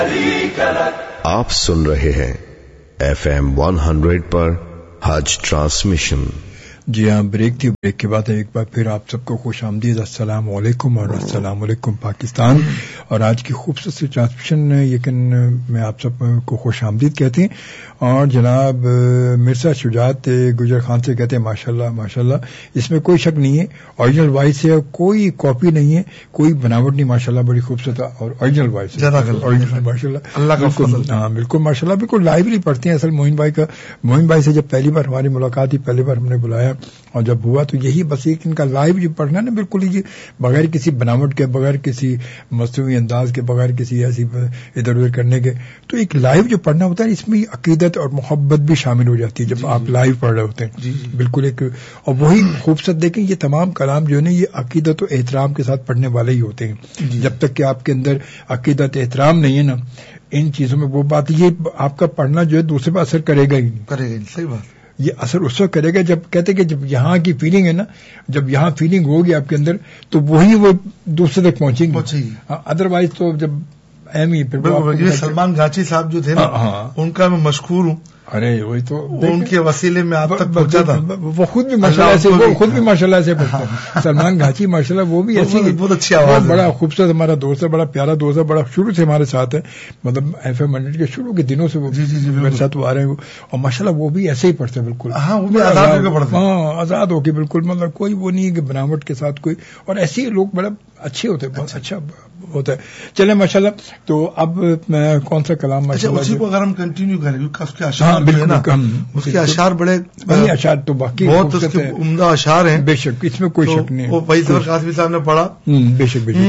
آپ سن رہے ہیں FM 100 پر حج ٹرانسمیشن. جی ہاں، بریک تھی. بریک کے بعد ایک بار پھر آپ سب کو خوش آمدید. السلام علیکم اور السلام علیکم پاکستان. اور آج کی خوبصورت سی ٹرانسمیشن یقین میں آپ سب کو خوش آمدید کہتے ہیں. اور جناب مرزا شجاعت گجر خان سے کہتے ہیں ماشاءاللہ ماشاءاللہ. اس میں کوئی شک نہیں ہے، اوریجنل وائس ہے، کوئی کاپی نہیں ہے، کوئی بناوٹ نہیں. ماشاءاللہ بڑی خوبصورت اور اوریجنل وائس ہے. ماشاءاللہ اللہ کا فضل. ہاں بالکل ماشاءاللہ. بالکل لائبریری پڑھتے ہیں. اصل موہن بھائی سے جب پہلی بار ہماری ملاقات تھی، پہلی بار ہم نے بلایا اور جب ہوا تو یہی بس ایک ان کا لائیو جو پڑھنا نا بالکل ہی بغیر کسی بناوٹ کے، بغیر کسی مصنوعی انداز کے، بغیر کسی ایسی ادھر ادھر کرنے کے، تو ایک لائیو جو پڑھنا ہوتا ہے اس میں عقیدت اور محبت بھی شامل ہو جاتی ہے جب آپ لائیو پڑھ رہے ہوتے ہیں. بالکل ایک اور وہی خوبصورت. دیکھیں یہ تمام کلام جو ہے نا یہ عقیدت و احترام کے ساتھ پڑھنے والے ہی ہوتے ہیں. جب تک کہ آپ کے اندر عقیدت احترام نہیں ہے نا ان چیزوں میں، وہ بات یہ آپ کا پڑھنا جو ہے دوسرے پہ اثر کرے گا ہی نہیں. صحیح بات. یہ اثر اس وقت کرے گا جب کہتے کہ جب یہاں کی فیلنگ ہے نا، جب یہاں فیلنگ ہوگی آپ کے اندر تو وہی وہ دوسرے تک پہنچیں گی. ادروائز تو جب اہم ہی. پھر سلمان گھاچی صاحب جو تھے نا، ان کا میں مشکور ہوں. ارے وہی تو ان کے وسیلے میں آپ تک پہنچا تھا. وہ خود بھی ماشاءاللہ سے پڑھتا ہے. سلمان گھاچی ماشاءاللہ وہ بھی ایسی بہت اچھی آواز، بڑا خوبصورت ہمارا دوست ہے، بڑا پیارا دوست ہے، بڑا شروع سے ہمارے ساتھ ہے. مطلب FM 100 کے شروع کے دنوں سے وہ میرے ساتھ وہ آ رہے ہیں. اور ماشاءاللہ وہ بھی ایسے ہی پڑھتے ہیں بالکل. آزاد ہو کے بالکل. مطلب کوئی وہ نہیں کہ بناوٹ کے ساتھ کوئی. اور ایسے ہی لوگ بڑا اچھے ہوتے ہیں، بہت اچھا ہوتا ہے. چلیں ماشاءاللہ. تو اب کون سا کلام ماشاءاللہ اسی کو اگر ہم کنٹینیو کریں کیونکہ اس کے اشعار اس کے اشعار بڑے اشعار تو باقی بہت عمدہ اشعار ہیں. بے شک اس میں کوئی شک نہیں ہے. وہ وحید ظفر قاسمی صاحب نے پڑھا. بے شک